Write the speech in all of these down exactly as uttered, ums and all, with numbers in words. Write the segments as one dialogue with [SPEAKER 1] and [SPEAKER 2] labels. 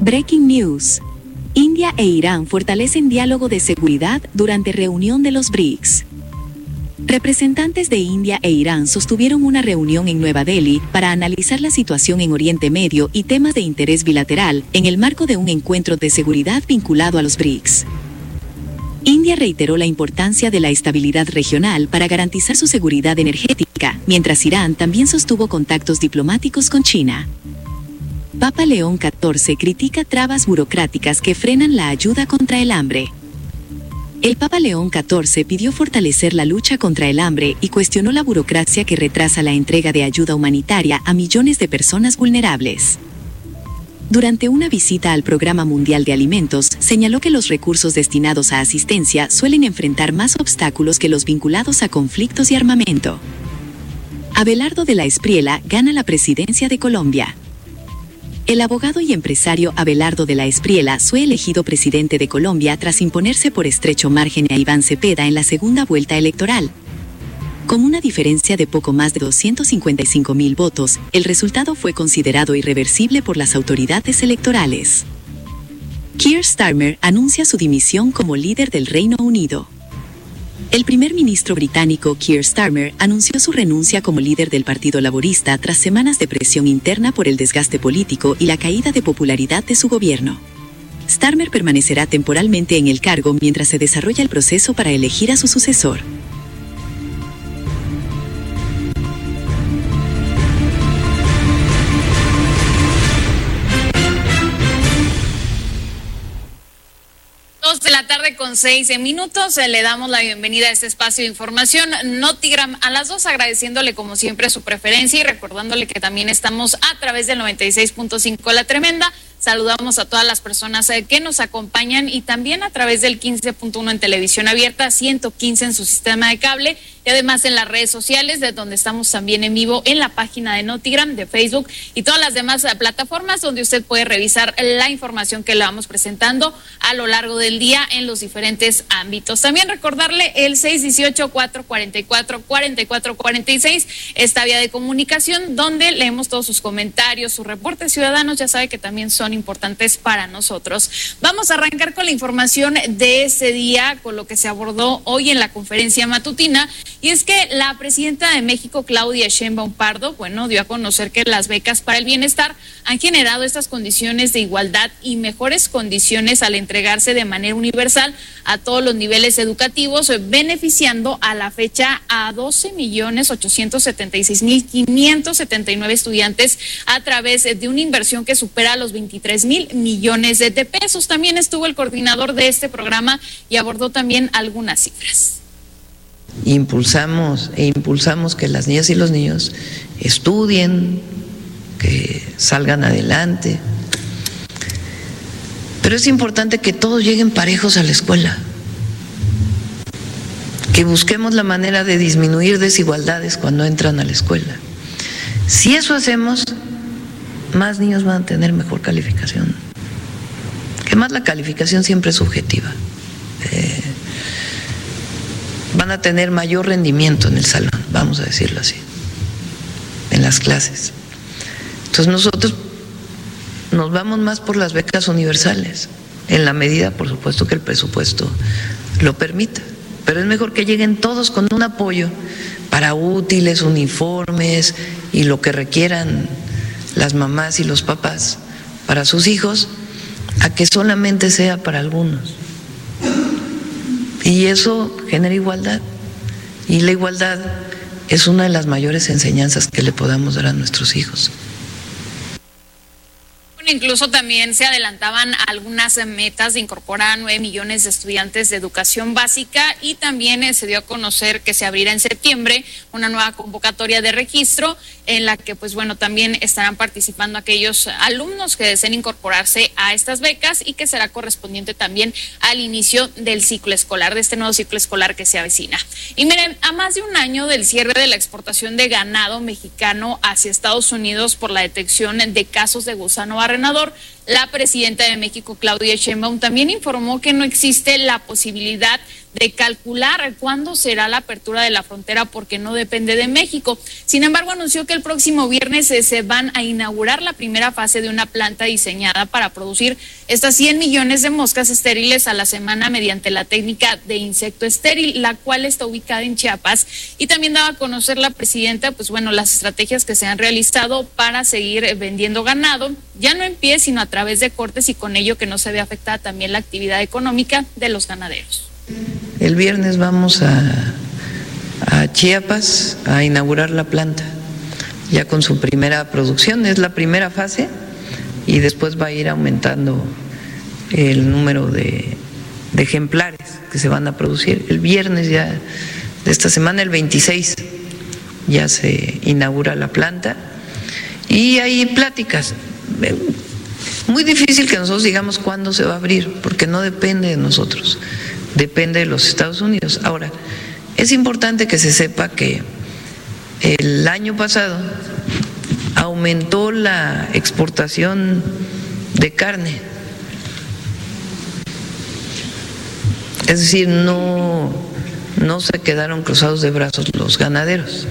[SPEAKER 1] Breaking News. India e Irán fortalecen diálogo de seguridad durante reunión de los B R I C S. Representantes de India e Irán sostuvieron una reunión en Nueva Delhi para analizar la situación en Oriente Medio y temas de interés bilateral en el marco de un encuentro de seguridad vinculado a los B R I C S. India reiteró la importancia de la estabilidad regional para garantizar su seguridad energética, mientras Irán también sostuvo contactos diplomáticos con China. Papa León catorce critica trabas burocráticas que frenan la ayuda contra el hambre. El Papa León catorce pidió fortalecer la lucha contra el hambre y cuestionó la burocracia que retrasa la entrega de ayuda humanitaria a millones de personas vulnerables. Durante una visita al Programa Mundial de Alimentos, señaló que los recursos destinados a asistencia suelen enfrentar más obstáculos que los vinculados a conflictos y armamento. Abelardo de la Espriella gana la presidencia de Colombia. El abogado y empresario Abelardo de la Espriella fue elegido presidente de Colombia tras imponerse por estrecho margen a Iván Cepeda en la segunda vuelta electoral. Con una diferencia de poco más de doscientos cincuenta y cinco mil votos, el resultado fue considerado irreversible por las autoridades electorales. Keir Starmer anuncia su dimisión como líder del Reino Unido. El primer ministro británico Keir Starmer anunció su renuncia como líder del Partido Laborista tras semanas de presión interna por el desgaste político y la caída de popularidad de su gobierno. Starmer permanecerá temporalmente en el cargo mientras se desarrolla el proceso para elegir a su sucesor.
[SPEAKER 2] De la tarde con seis minutos, le damos la bienvenida a este espacio de información Notigram a las dos, agradeciéndole como siempre su preferencia y recordándole que también estamos a través del noventa y seis punto cinco La Tremenda. Saludamos a todas las personas que nos acompañan y también a través del quince punto uno en televisión abierta, ciento quince en su sistema de cable y además en las redes sociales, de donde estamos también en vivo en la página de Notigram, de Facebook y todas las demás plataformas donde usted puede revisar la información que le vamos presentando a lo largo del día en los diferentes ámbitos. También recordarle el seis dieciocho, cuatrocientos cuarenta y cuatro, cuarenta y cuatro cuarenta y seis, esta vía de comunicación donde leemos todos sus comentarios, sus reportes ciudadanos, ya sabe que también son importantes para nosotros. Vamos a arrancar con la información de ese día, con lo que se abordó hoy en la conferencia matutina, y es que la presidenta de México, Claudia Sheinbaum Pardo, bueno, dio a conocer que las becas para el bienestar han generado estas condiciones de igualdad y mejores condiciones al entregarse de manera universal a todos los niveles educativos, beneficiando a la fecha a doce millones ochocientos setenta y seis mil quinientos setenta y nueve estudiantes a través de una inversión que supera los veintitrés mil millones de pesos. También estuvo el coordinador de este programa y abordó también algunas cifras.
[SPEAKER 3] Impulsamos e impulsamos que las niñas y los niños estudien, que salgan adelante. Pero es importante que todos lleguen parejos a la escuela, que busquemos la manera de disminuir desigualdades cuando entran a la escuela. Si eso hacemos, más niños van a tener mejor calificación. Que más la calificación siempre es subjetiva. Eh, van a tener mayor rendimiento en el salón, vamos a decirlo así, en las clases. Entonces nosotros nos vamos más por las becas universales, en la medida, por supuesto, que el presupuesto lo permita. Pero es mejor que lleguen todos con un apoyo para útiles, uniformes y lo que requieran las mamás y los papás para sus hijos, a que solamente sea para algunos. Y eso genera igualdad. Y la igualdad es una de las mayores enseñanzas que le podamos dar a nuestros hijos.
[SPEAKER 2] Incluso también se adelantaban algunas metas de incorporar a nueve millones de estudiantes de educación básica y también eh, se dio a conocer que se abrirá en septiembre una nueva convocatoria de registro en la que, pues bueno, también estarán participando aquellos alumnos que deseen incorporarse a estas becas y que será correspondiente también al inicio del ciclo escolar, de este nuevo ciclo escolar que se avecina. Y miren, a más de un año del cierre de la exportación de ganado mexicano hacia Estados Unidos por la detección de casos de gusano barrenador, la presidenta de México, Claudia Sheinbaum, también informó que no existe la posibilidad de calcular cuándo será la apertura de la frontera porque no depende de México. Sin embargo, anunció que el próximo viernes eh, se van a inaugurar la primera fase de una planta diseñada para producir estas cien millones de moscas estériles a la semana mediante la técnica de insecto estéril, la cual está ubicada en Chiapas. Y también daba a conocer la presidenta, pues bueno, las estrategias que se han realizado para seguir eh, vendiendo ganado, ya no en pie, sino a través de cortes, y con ello que no se ve afectada también la actividad económica de los ganaderos.
[SPEAKER 3] El viernes vamos a, a Chiapas a inaugurar la planta, ya con su primera producción, es la primera fase, y después va a ir aumentando el número de, de ejemplares que se van a producir. El viernes ya de esta semana, el veintiséis, ya se inaugura la planta, y hay pláticas. Muy difícil que nosotros digamos cuándo se va a abrir, porque no depende de nosotros, depende de los Estados Unidos. Ahora, es importante que se sepa que el año pasado aumentó la exportación de carne. Es decir, no, no se quedaron cruzados de brazos los ganaderos.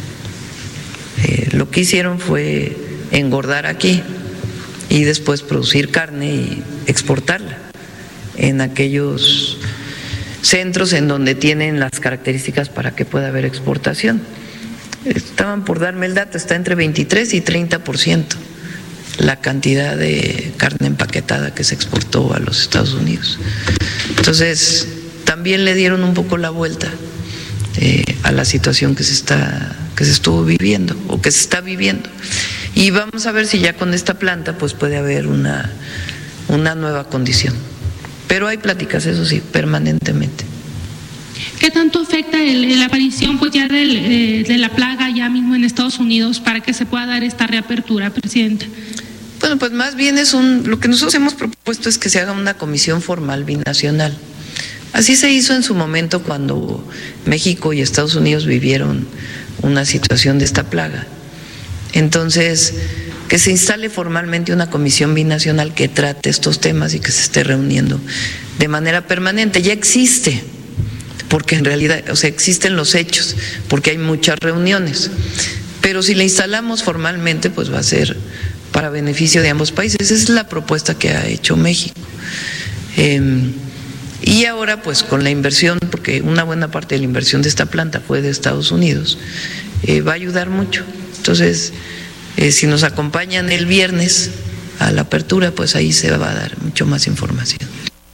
[SPEAKER 3] Eh, lo que hicieron fue engordar aquí y después producir carne y exportarla en aquellos centros en donde tienen las características para que pueda haber exportación. Estaban por darme el dato, está entre veintitrés y treinta por ciento la cantidad de carne empaquetada que se exportó a los Estados Unidos. Entonces, también le dieron un poco la vuelta eh, a la situación que se está, que se estuvo viviendo o que se está viviendo. Y vamos a ver si ya con esta planta pues puede haber una, una nueva condición. Pero hay pláticas, eso sí, permanentemente.
[SPEAKER 4] ¿Qué tanto afecta el, la aparición pues ya del, eh, de la plaga ya mismo en Estados Unidos para que se pueda dar esta reapertura, Presidenta?
[SPEAKER 3] Bueno, pues más bien es un, lo que nosotros hemos propuesto es que se haga una comisión formal binacional. Así se hizo en su momento cuando México y Estados Unidos vivieron una situación de esta plaga. Entonces, que se instale formalmente una comisión binacional que trate estos temas y que se esté reuniendo de manera permanente. Ya existe, porque en realidad, o sea, existen los hechos, porque hay muchas reuniones, pero si la instalamos formalmente, pues va a ser para beneficio de ambos países. Esa es la propuesta que ha hecho México. Eh, y ahora, pues con la inversión, porque una buena parte de la inversión de esta planta fue de Estados Unidos, eh, va a ayudar mucho. Entonces, eh, si nos acompañan el viernes a la apertura, pues ahí se va a dar mucho más información.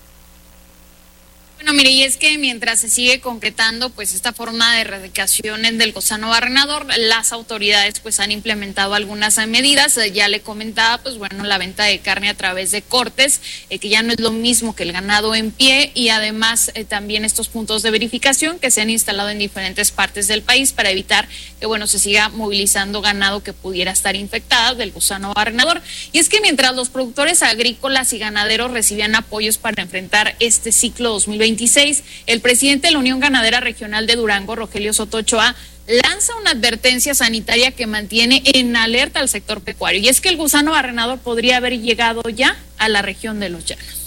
[SPEAKER 2] Bueno, mire, y es que mientras se sigue concretando pues esta forma de erradicación del gusano barrenador, las autoridades pues han implementado algunas medidas. Ya le comentaba, pues bueno, la venta de carne a través de cortes, eh, que ya no es lo mismo que el ganado en pie, y además eh, también estos puntos de verificación que se han instalado en diferentes partes del país para evitar que bueno se siga movilizando ganado que pudiera estar infectado del gusano barrenador. Y es que mientras los productores agrícolas y ganaderos recibían apoyos para enfrentar este ciclo dos mil veintiséis, el presidente de la Unión Ganadera Regional de Durango, Rogelio Soto Ochoa, lanza una advertencia sanitaria que mantiene en alerta al sector pecuario. Y es que el gusano barrenador podría haber llegado ya a la región de Los Llanos.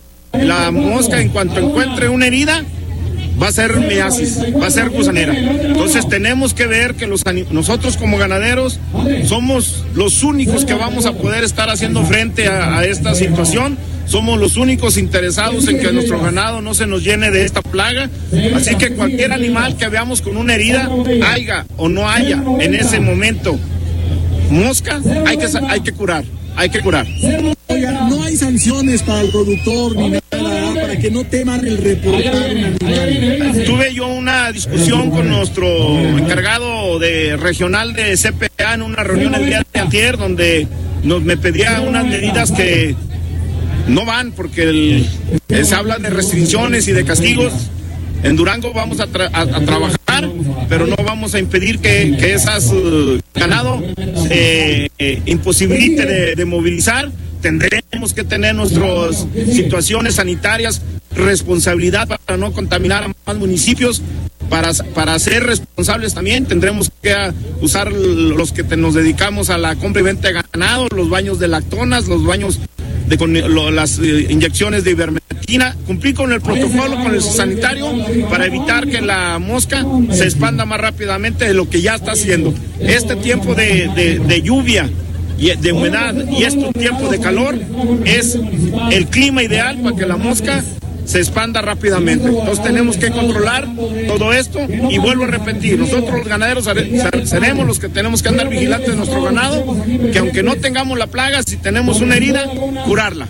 [SPEAKER 5] La mosca, en cuanto encuentre una herida, va a ser miasis, va a ser gusanera. Entonces tenemos que ver que los, nosotros como ganaderos somos los únicos que vamos a poder estar haciendo frente a, a esta situación. Somos los únicos interesados en que nuestro ganado no se nos llene de esta plaga. Así que cualquier animal que veamos con una herida, haya o no haya en ese momento mosca, hay que, hay que curar, hay que curar.
[SPEAKER 6] Oiga, no hay sanciones para el productor ni nada, para que no teman el reportar un animal.
[SPEAKER 5] Tuve yo una discusión con nuestro encargado de regional de C P A en una reunión el día de antier, donde nos me pedía unas medidas que no van, porque el, se habla de restricciones y de castigos. En Durango vamos a, tra a, a trabajar, pero no vamos a impedir que, que esas uh, ganado se eh, imposibilite de, de movilizar. Tendremos que tener nuestras situaciones sanitarias, responsabilidad para no contaminar a más municipios. Para, para ser responsables también tendremos que usar los que te, nos dedicamos a la compra y venta de ganado, los baños de lactonas, los baños de con, lo, las eh, inyecciones de ivermectina esquina, cumplir con el protocolo, con el sanitario, para evitar que la mosca se expanda más rápidamente de lo que ya está haciendo. Este tiempo de, de, de lluvia y de humedad y este tiempo de calor es el clima ideal para que la mosca se expanda rápidamente. Entonces tenemos que controlar todo esto y vuelvo a repetir, nosotros los ganaderos seremos los que tenemos que andar vigilantes de nuestro ganado, que aunque no tengamos la plaga, si tenemos una herida, curarla.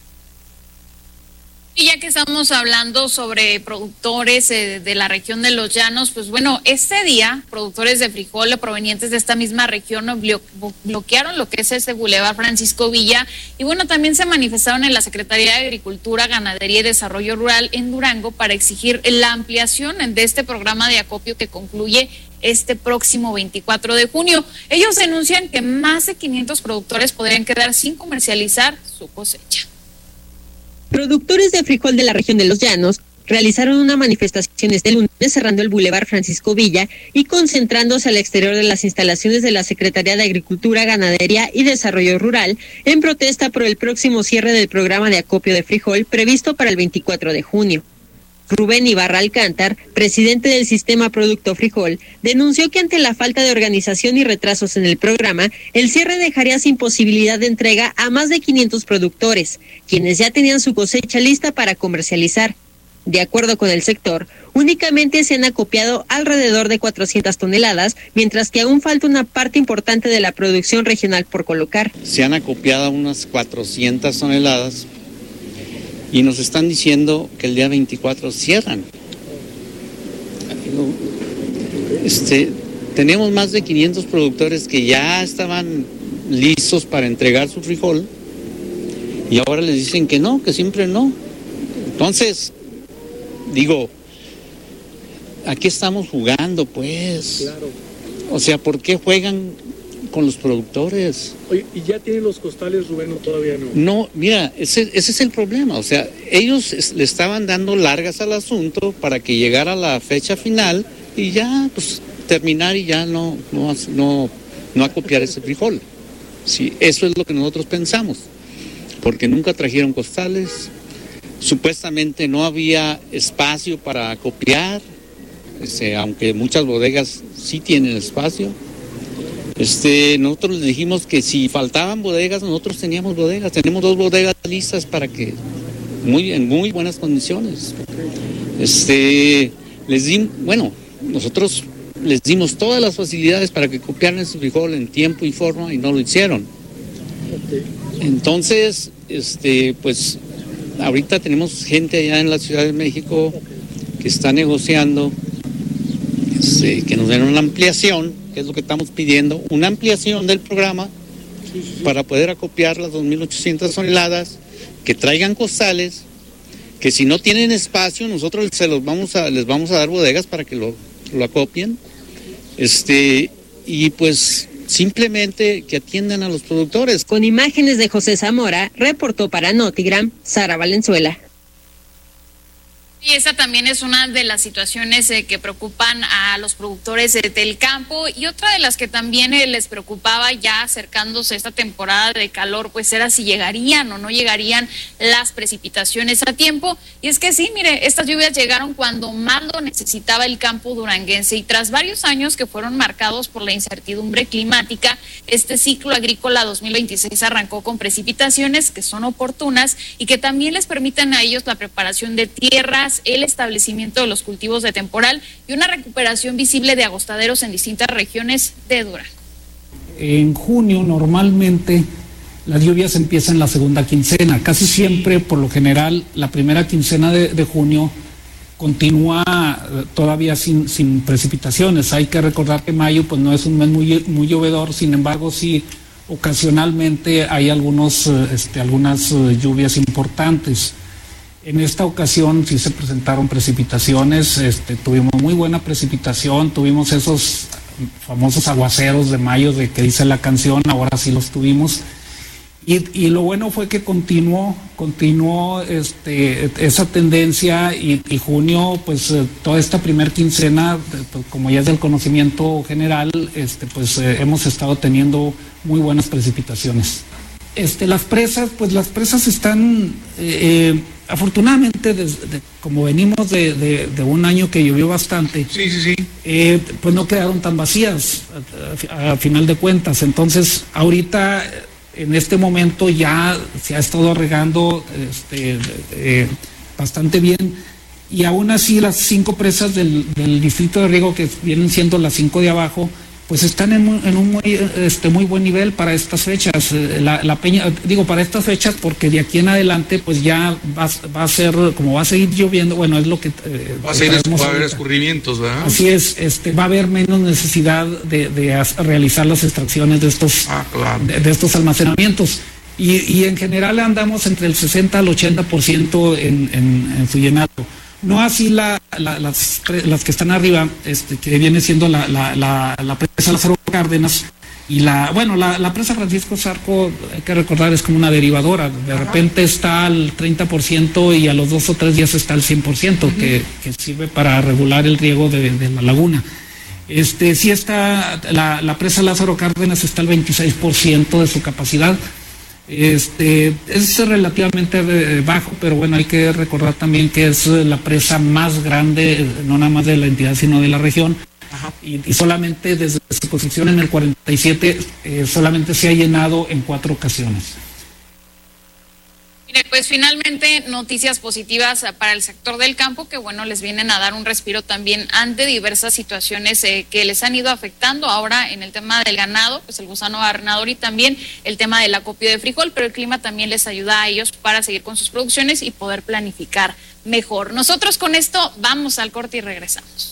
[SPEAKER 2] Y ya que estamos hablando sobre productores eh, de la región de Los Llanos, pues bueno, este día productores de frijol provenientes de esta misma región blo bloquearon lo que es este Boulevard Francisco Villa y bueno, también se manifestaron en la Secretaría de Agricultura, Ganadería y Desarrollo Rural en Durango para exigir la ampliación de este programa de acopio que concluye este próximo veinticuatro de junio. Ellos denuncian que más de quinientos productores podrían quedar sin comercializar su cosecha.
[SPEAKER 7] Productores de frijol de la región de Los Llanos realizaron una manifestación este lunes cerrando el Boulevard Francisco Villa y concentrándose al exterior de las instalaciones de la Secretaría de Agricultura, Ganadería y Desarrollo Rural en protesta por el próximo cierre del programa de acopio de frijol previsto para el veinticuatro de junio. Rubén Ibarra Alcántar, presidente del Sistema Producto Frijol, denunció que ante la falta de organización y retrasos en el programa, el cierre dejaría sin posibilidad de entrega a más de quinientos productores, quienes ya tenían su cosecha lista para comercializar. De acuerdo con el sector, únicamente se han acopiado alrededor de cuatrocientas toneladas, mientras que aún falta una parte importante de la producción regional por colocar.
[SPEAKER 8] Se han acopiado unas cuatrocientas toneladas. Y nos están diciendo que el día veinticuatro cierran. Este, tenemos más de quinientos productores que ya estaban listos para entregar su frijol y ahora les dicen que no, que siempre no. Entonces, digo, aquí estamos jugando, pues. Claro. O sea, ¿por qué juegan con los productores?
[SPEAKER 6] Oye, ¿y ya tienen los costales, Rubén, o todavía no?
[SPEAKER 8] No, mira, ese, ese es el problema. O sea, ellos es, le estaban dando largas al asunto para que llegara la fecha final y ya, pues, terminar y ya no, no, no, no acopiar ese frijol. Sí, eso es lo que nosotros pensamos, porque nunca trajeron costales, supuestamente no había espacio para acopiar, este, aunque muchas bodegas sí tienen espacio. Este, nosotros les dijimos que si faltaban bodegas, nosotros teníamos bodegas, tenemos dos bodegas listas para que, muy, en muy buenas condiciones. Este, les di, bueno, nosotros les dimos todas las facilidades para que copiaran su frijol en tiempo y forma y no lo hicieron. Entonces, este, pues, ahorita tenemos gente allá en la Ciudad de México que está negociando, este, que nos den una ampliación, que es lo que estamos pidiendo, una ampliación del programa sí, sí, sí. para poder acopiar las dos mil ochocientas toneladas, que traigan costales, que si no tienen espacio, nosotros se los vamos a, les vamos a dar bodegas para que lo, lo acopien, este, y pues simplemente que atiendan a los productores.
[SPEAKER 7] Con imágenes de José Zamora, reportó para Notigram, Sara Valenzuela.
[SPEAKER 2] Y esa también es una de las situaciones eh, que preocupan a los productores eh, del campo, y otra de las que también eh, les preocupaba ya acercándose esta temporada de calor, pues era si llegarían o no llegarían las precipitaciones a tiempo. Y es que sí, mire, estas lluvias llegaron cuando más lo necesitaba el campo duranguense, y tras varios años que fueron marcados por la incertidumbre climática, este ciclo agrícola dos mil veintiséis arrancó con precipitaciones que son oportunas y que también les permiten a ellos la preparación de tierras, el establecimiento de los cultivos de temporal y una recuperación visible de agostaderos en distintas regiones de Durango.
[SPEAKER 9] En junio normalmente las lluvias empiezan en la segunda quincena, casi siempre, por lo general, la primera quincena de, de junio continúa todavía sin, sin precipitaciones. Hay que recordar que mayo pues no es un mes muy, muy llovedor, sin embargo sí ocasionalmente hay algunos, este, algunas lluvias importantes. En esta ocasión sí se presentaron precipitaciones, este, tuvimos muy buena precipitación, tuvimos esos famosos aguaceros de mayo de que dice la canción, ahora sí los tuvimos. Y, y lo bueno fue que continuó, continuó este, esa tendencia y, y junio, pues eh, toda esta primer quincena, pues, como ya es del conocimiento general, este, pues eh, hemos estado teniendo muy buenas precipitaciones. Este, las presas, pues las presas están... Eh, afortunadamente, desde, como venimos de, de, de un año que llovió bastante,
[SPEAKER 10] sí, sí, sí.
[SPEAKER 9] Eh, pues no quedaron tan vacías a, a, a final de cuentas. Entonces, ahorita, en este momento, ya se ha estado regando este, eh, bastante bien. Y aún así, las cinco presas del, del distrito de riego, que vienen siendo las cinco de abajo, pues están en, en un muy, este, muy buen nivel para estas fechas. La, la Peña, digo para estas fechas porque de aquí en adelante pues ya va, va a ser, como va a seguir lloviendo, bueno, es lo que... Eh,
[SPEAKER 10] va, a seguir, va a haber escurrimientos, ¿verdad?
[SPEAKER 9] Así es, este, va a haber menos necesidad de, de as, realizar las extracciones de estos,
[SPEAKER 10] ah, claro.
[SPEAKER 9] de, de estos almacenamientos. Y, y en general andamos entre el sesenta al ochenta por ciento en, en, en su llenado. No así la, la, las, las que están arriba, este, que viene siendo la, la, la, la presa Lázaro Cárdenas y la, bueno, la, la presa Francisco Zarco, hay que recordar, es como una derivadora. De repente está al treinta por ciento y a los dos o tres días está al cien por ciento, uh-huh. que, que sirve para regular el riego de, de la laguna. Este, sí está, la, la presa Lázaro Cárdenas está al veintiséis por ciento de su capacidad. Este, es relativamente bajo, pero bueno, hay que recordar también que es la presa más grande, no nada más de la entidad, sino de la región. Y, y solamente desde su construcción en el cuarenta y siete, eh, solamente se ha llenado en cuatro ocasiones.
[SPEAKER 2] Mire, pues finalmente noticias positivas para el sector del campo, que bueno, les vienen a dar un respiro también ante diversas situaciones eh, que les han ido afectando ahora en el tema del ganado, pues el gusano barrenador y también el tema del acopio de frijol, pero el clima también les ayuda a ellos para seguir con sus producciones y poder planificar mejor. Nosotros con esto vamos al corte y regresamos.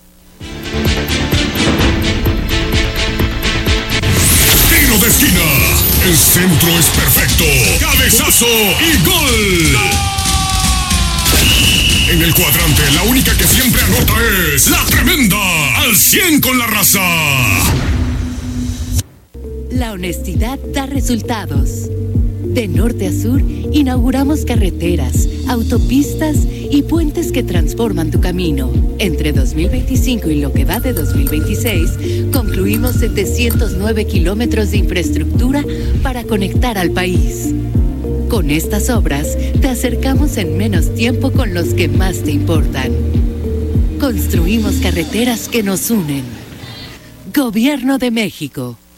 [SPEAKER 11] Tiro de esquina. El centro es perfecto. Cabezazo y gol. En el cuadrante, la única que siempre anota es La Tremenda. Al cien con la raza.
[SPEAKER 12] La honestidad da resultados. De norte a sur, inauguramos carreteras, autopistas y puentes que transforman tu camino. Entre dos mil veinticinco y lo que va de dos mil veintiséis, concluimos setecientos nueve kilómetros de infraestructura para conectar al país. Con estas obras, te acercamos en menos tiempo con los que más te importan. Construimos carreteras que nos unen. Gobierno de México.